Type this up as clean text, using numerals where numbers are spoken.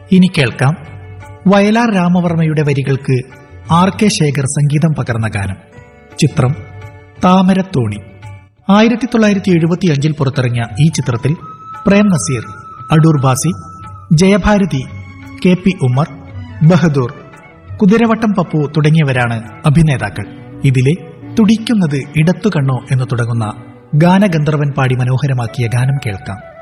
ഇനി കേൾക്കാം വയലാർ രാമവർമ്മയുടെ വരികൾക്ക് R.K. ശേഖർ സംഗീതം പകർന്ന ഗാനം. ചിത്രം താമരത്തോണി. 1975 പുറത്തിറങ്ങിയ ഈ ചിത്രത്തിൽ പ്രേം നസീർ, അടൂർ ബാസി, ജയഭാരതി, KP ഉമ്മർ, ബഹദൂർ, കുതിരവട്ടം പപ്പു തുടങ്ങിയവരാണ് അഭിനേതാക്കൾ. ഇതിലെ തുടിക്കുന്നത് ഇടത്തു കണ്ണോ എന്ന് തുടങ്ങുന്ന ഗാനഗന്ധർവൻ പാടി മനോഹരമാക്കിയ ഗാനം കേൾക്കാം.